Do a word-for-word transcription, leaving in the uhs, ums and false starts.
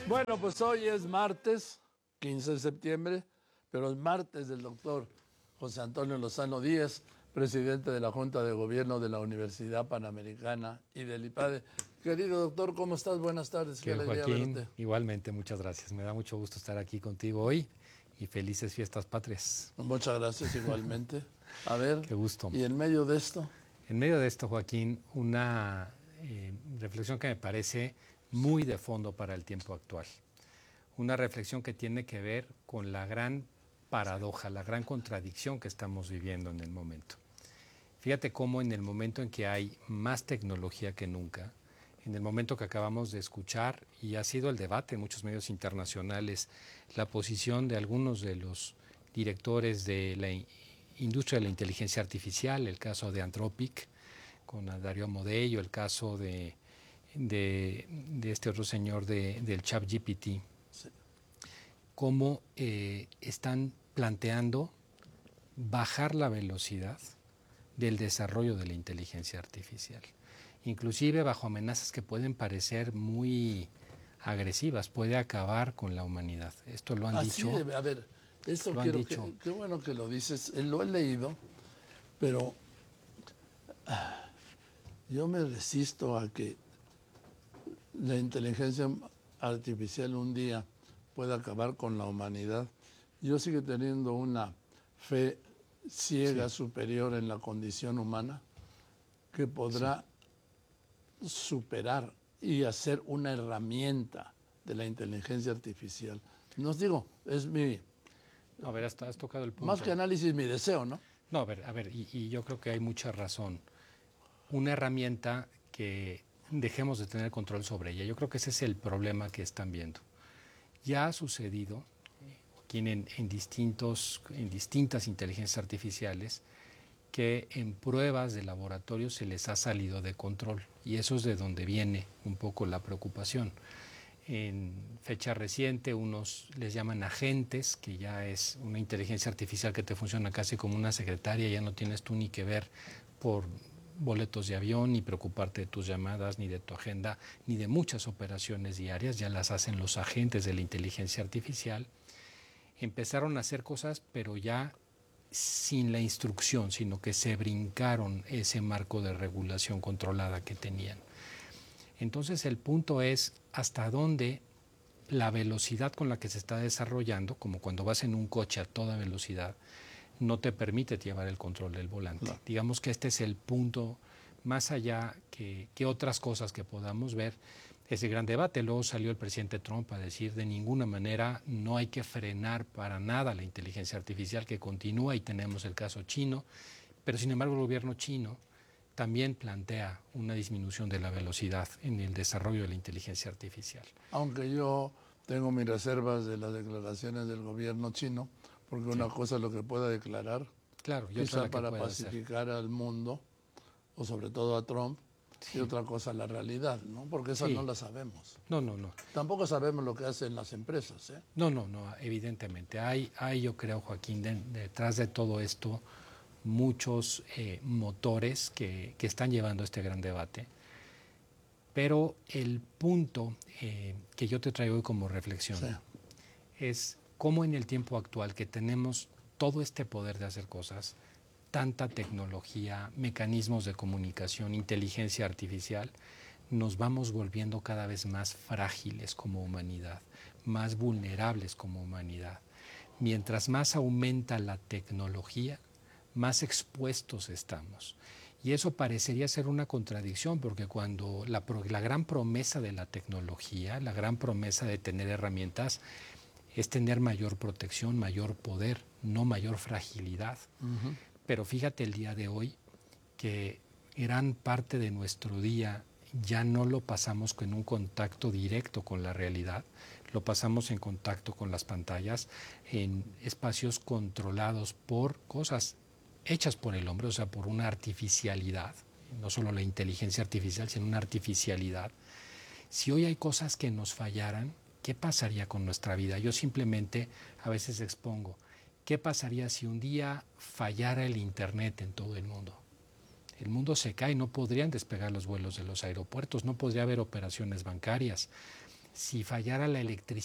Bueno, pues hoy es martes, quince de septiembre, pero es martes del doctor José Antonio Lozano Díaz, presidente de la Junta de Gobierno de la Universidad Panamericana y del IPADE. Querido doctor, ¿cómo estás? Buenas tardes, qué alegría Joaquín, verte. igualmente, muchas gracias. Me da mucho gusto estar aquí contigo hoy y felices fiestas patrias. Muchas gracias, igualmente. A ver, Qué gusto. y en medio de esto, En medio de esto, Joaquín, una eh, reflexión que me parece muy de fondo para el tiempo actual. Una reflexión que tiene que ver con la gran paradoja, la gran contradicción que estamos viviendo en el momento. Fíjate cómo en el momento en que hay más tecnología que nunca, en el momento que acabamos de escuchar, y ha sido el debate en muchos medios internacionales, la posición de algunos de los directores de la industria de la inteligencia artificial, el caso de Anthropic, con Dario Amodei, el caso de, de, de este otro señor de, del ChatGPT, sí, cómo eh, están planteando bajar la velocidad del desarrollo de la inteligencia artificial, inclusive bajo amenazas que pueden parecer muy agresivas, puede acabar con la humanidad. Esto lo han así dicho. debe, a ver, esto lo han quiero dicho. que, qué bueno que lo dices, eh, lo he leído, pero ah, yo me resisto a que la inteligencia artificial un día pueda acabar con la humanidad. Yo sigo teniendo una fe ciega, sí, superior en la condición humana, que podrá sí. superar y hacer una herramienta de la inteligencia artificial. No os digo, es mi... A ver, hasta has tocado el punto. Más que análisis, mi deseo, ¿no? No, a ver, a ver, y, y yo creo que hay mucha razón. Una herramienta que dejemos de tener control sobre ella. Yo creo que ese es el problema que están viendo. Ya ha sucedido aquí en, en, distintos, en distintas inteligencias artificiales que en pruebas de laboratorio se les ha salido de control, y eso es de donde viene un poco la preocupación. En fecha reciente unos les llaman agentes, que ya es una inteligencia artificial que te funciona casi como una secretaria, ya no tienes tú ni que ver por boletos de avión, ni preocuparte de tus llamadas, ni de tu agenda, ni de muchas operaciones diarias, ya las hacen los agentes de la inteligencia artificial. Empezaron a hacer cosas, pero ya sin la instrucción, sino que se brincaron ese marco de regulación controlada que tenían. Entonces el punto es hasta dónde la velocidad con la que se está desarrollando, como cuando vas en un coche a toda velocidad, no te permite llevar el control del volante. No. Digamos que este es el punto, más allá que, que otras cosas que podamos ver, ese gran debate. Luego salió el presidente Trump a decir de ninguna manera no hay que frenar para nada la inteligencia artificial, que continúa, y tenemos el caso chino, pero sin embargo el gobierno chino también plantea una disminución de la velocidad en el desarrollo de la inteligencia artificial. Aunque yo tengo mis reservas de las declaraciones del gobierno chino, porque una sí. cosa es lo que pueda declarar, claro, y quizá otra para que pacificar hacer. al mundo, o sobre todo a Trump, sí. y otra cosa la realidad, ¿no? Porque esa sí. no la sabemos. No, no, no. Tampoco sabemos lo que hacen las empresas, ¿eh? No, no, no, evidentemente. Hay, hay yo creo, Joaquín, de, detrás de todo esto, muchos eh, motores que, que están llevando este gran debate. Pero el punto eh, que yo te traigo hoy como reflexión sí. es cómo en el tiempo actual, que tenemos todo este poder de hacer cosas, tanta tecnología, mecanismos de comunicación, inteligencia artificial, nos vamos volviendo cada vez más frágiles como humanidad, más vulnerables como humanidad. Mientras más aumenta la tecnología, más expuestos estamos. Y eso parecería ser una contradicción, porque cuando la, la gran promesa de la tecnología, la gran promesa de tener herramientas, es tener mayor protección, mayor poder, no mayor fragilidad. Uh-huh. Pero fíjate el día de hoy que gran parte de nuestro día ya no lo pasamos en un contacto directo con la realidad, lo pasamos en contacto con las pantallas, en espacios controlados por cosas hechas por el hombre, o sea, por una artificialidad, no solo la inteligencia artificial, sino una artificialidad. Si hoy hay cosas que nos fallaran, ¿qué pasaría con nuestra vida? Yo simplemente a veces expongo, ¿qué pasaría si un día fallara el internet en todo el mundo? El mundo se cae, no podrían despegar los vuelos de los aeropuertos, no podría haber operaciones bancarias. si fallara la electricidad,